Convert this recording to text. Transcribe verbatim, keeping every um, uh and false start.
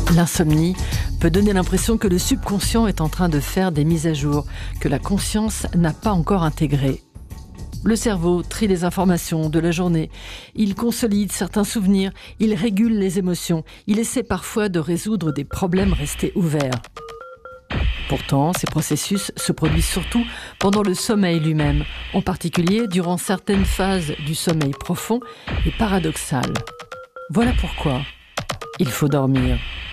L'insomnie peut donner l'impression que le subconscient est en train de faire des mises à jour, que la conscience n'a pas encore intégré. Le cerveau trie les informations de la journée, il consolide certains souvenirs, il régule les émotions, il essaie parfois de résoudre des problèmes restés ouverts. Pourtant, ces processus se produisent surtout pendant le sommeil lui-même, en particulier durant certaines phases du sommeil profond et paradoxal. Voilà pourquoi il faut dormir.